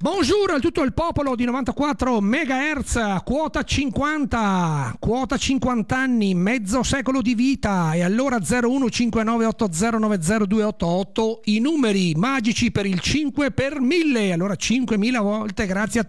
Buongiorno a tutto il popolo di 94 MHz, quota 50 anni, mezzo secolo di vita. E allora 015980902288, i numeri magici per il 5 per 1000. Allora 5000 volte grazie a